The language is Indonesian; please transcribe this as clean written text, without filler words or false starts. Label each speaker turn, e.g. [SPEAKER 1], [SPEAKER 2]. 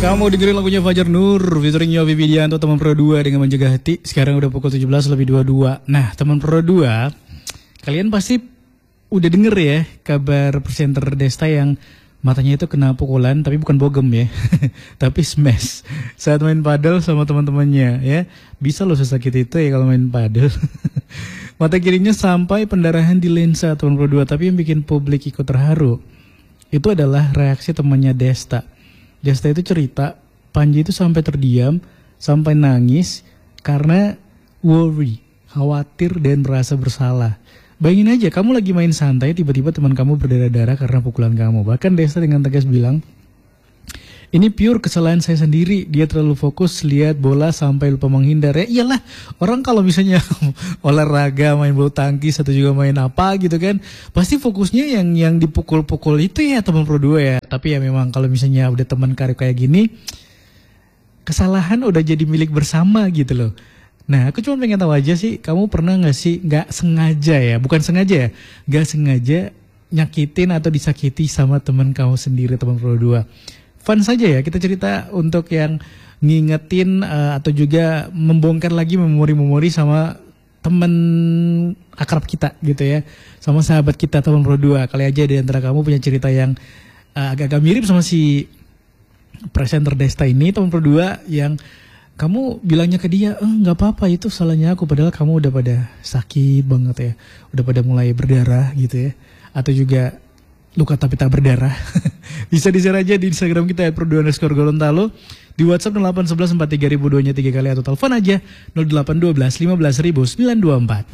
[SPEAKER 1] Kamu dengerin lagunya Fajar Nur featuring Yovie Widianto, Teman Pro 2 dengan Menjaga Hati. Sekarang udah pukul 17:22. Nah, Teman Pro 2, kalian pasti udah denger ya kabar presenter Desta yang matanya itu kena pukulan, tapi bukan bogem ya. Tapi smash saat main padel sama teman-temannya ya. Bisa loh sesakit itu ya kalau main padel. Mata kirinya sampai pendarahan di lensa Teman Pro 2. Tapi yang bikin publik ikut terharu itu adalah reaksi temannya Desta. Desta itu cerita, Panji itu sampai terdiam, sampai nangis karena worry, khawatir dan merasa bersalah. Bayangin aja, kamu lagi main santai, tiba-tiba teman kamu berdarah-darah karena pukulan kamu. Bahkan Desta dengan tegas bilang, ini pure kesalahan saya sendiri. Dia terlalu fokus lihat bola sampai lupa menghindar. Ya iyalah, orang kalau misalnya olahraga, main bulu tangkis atau juga main apa gitu kan, pasti fokusnya yang dipukul-pukul itu ya Teman Pro 2 ya. Tapi ya memang kalau misalnya udah teman karib kayak gini, kesalahan udah jadi milik bersama gitu loh. Nah, aku cuma pengen tahu aja sih, kamu pernah gak sih gak sengaja ya, bukan sengaja ya, gak sengaja nyakitin atau disakiti sama teman kamu sendiri, Teman Pro 2. Fun saja ya, kita cerita untuk yang ngingetin atau juga membongkar lagi memori-memori sama teman akrab kita gitu ya, sama sahabat kita Teman Pro 2. Kali aja di antara kamu punya cerita yang agak-agak mirip sama si presenter Desta ini, Teman Pro 2, yang kamu bilangnya ke dia, nggak apa-apa itu salahnya aku, padahal kamu udah pada sakit banget ya, udah pada mulai berdarah gitu ya, atau juga luka tapi tak berdarah. Bisa di-share aja di Instagram kita @pro2_gorontalo, di WhatsApp 0811 43002 3 kali, atau telepon aja 0812 15 924.